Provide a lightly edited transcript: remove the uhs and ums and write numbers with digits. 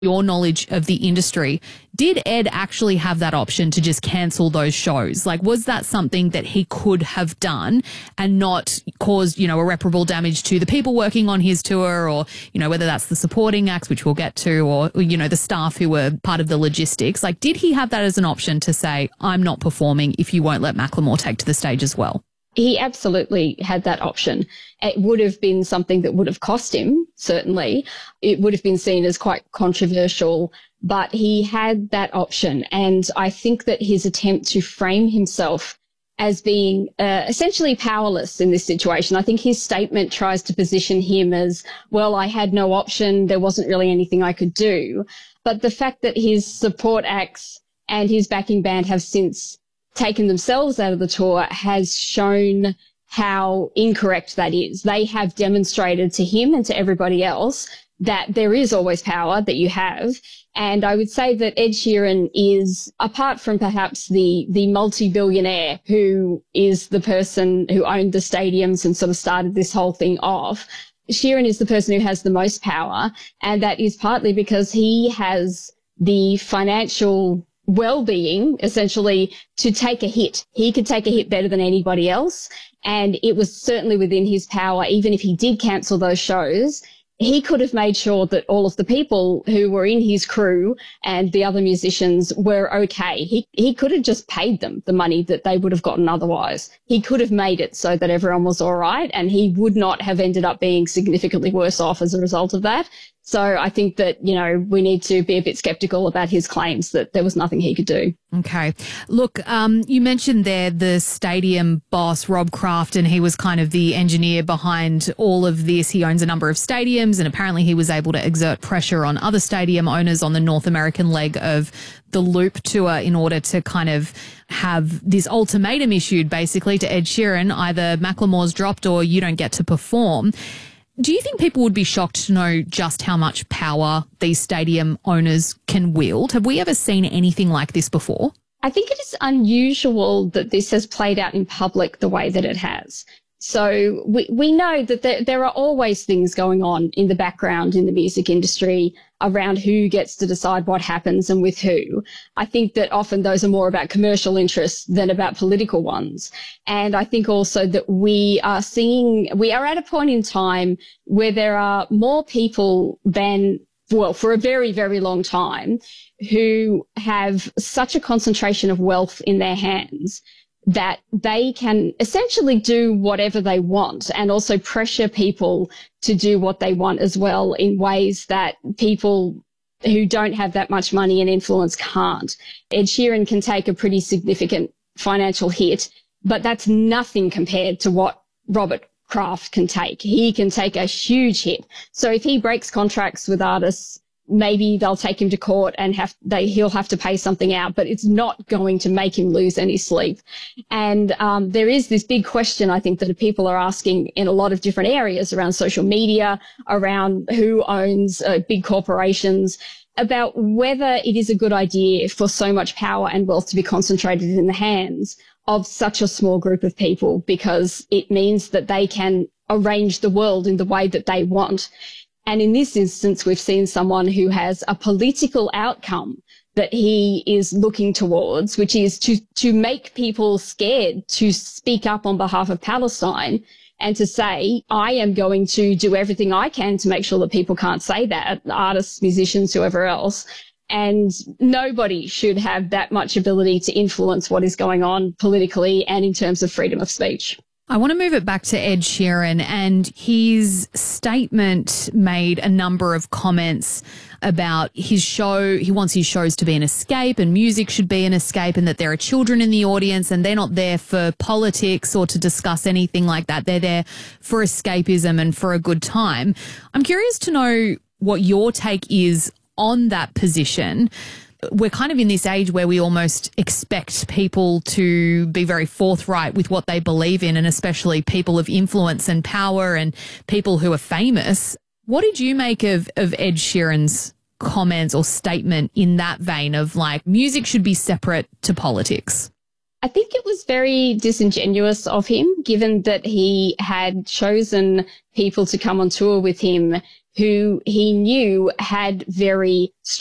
your knowledge of the industry, did Ed actually have that option to just cancel those shows? Like, was that something that he could have done and not caused, irreparable damage to the people working on his tour, or, whether that's the supporting acts, which we'll get to, or, the staff who were part of the logistics? Like, did he have that as an option to say, I'm not performing if you won't let Macklemore take to the stage as well? He absolutely had that option. It would have been something that would have cost him, certainly. It would have been seen as quite controversial, but he had that option. And I think that his attempt to frame himself as being essentially powerless in this situation, I think his statement tries to position him as, well, I had no option, there wasn't really anything I could do. But the fact that his support acts and his backing band have since taken themselves out of the tour has shown how incorrect that is. They have demonstrated to him and to everybody else that there is always power that you have. And I would say that Ed Sheeran is, apart from perhaps the multi-billionaire who is the person who owned the stadiums and sort of started this whole thing off, Sheeran is the person who has the most power. And that is partly because he has the financial well-being, essentially, to take a hit. He could take a hit better than anybody else. And it was certainly within his power, even if he did cancel those shows, he could have made sure that all of the people who were in his crew and the other musicians were okay. He could have just paid them the money that they would have gotten otherwise. He could have made it so that everyone was all right, and he would not have ended up being significantly worse off as a result of that. So I think that, we need to be a bit skeptical about his claims that there was nothing he could do. Okay. Look, you mentioned there the stadium boss, Rob Kraft, and he was kind of the engineer behind all of this. He owns a number of stadiums, and apparently he was able to exert pressure on other stadium owners on the North American leg of the Loop tour in order to kind of have this ultimatum issued basically to Ed Sheeran, either Macklemore's dropped or you don't get to perform. Do you think people would be shocked to know just how much power these stadium owners can wield? Have we ever seen anything like this before? I think it is unusual that this has played out in public the way that it has. So we know that there are always things going on in the background in the music industry around who gets to decide what happens and with who. I think that often those are more about commercial interests than about political ones. And I think also that we are at a point in time where there are more people than, well, for a very, very long time, who have such a concentration of wealth in their hands that they can essentially do whatever they want, and also pressure people to do what they want as well in ways that people who don't have that much money and influence can't. Ed Sheeran can take a pretty significant financial hit, but that's nothing compared to what Robert Kraft can take. He can take a huge hit. So if he breaks contracts with artists, maybe they'll take him to court and he'll have to pay something out, but it's not going to make him lose any sleep. And there is this big question, I think, that people are asking in a lot of different areas around social media, around who owns big corporations, about whether it is a good idea for so much power and wealth to be concentrated in the hands of such a small group of people, because it means that they can arrange the world in the way that they want. And in this instance, we've seen someone who has a political outcome that he is looking towards, which is to make people scared to speak up on behalf of Palestine and to say, I am going to do everything I can to make sure that people can't say that, artists, musicians, whoever else. And nobody should have that much ability to influence what is going on politically and in terms of freedom of speech. I want to move it back to Ed Sheeran, and his statement made a number of comments about his show. He wants his shows to be an escape, and music should be an escape, and that there are children in the audience and they're not there for politics or to discuss anything like that. They're there for escapism and for a good time. I'm curious to know what your take is on that position. We're kind of in this age where we almost expect people to be very forthright with what they believe in, and especially people of influence and power and people who are famous. What did you make of Ed Sheeran's comments or statement in that vein of, like, music should be separate to politics? I think it was very disingenuous of him, given that he had chosen people to come on tour with him who he knew had very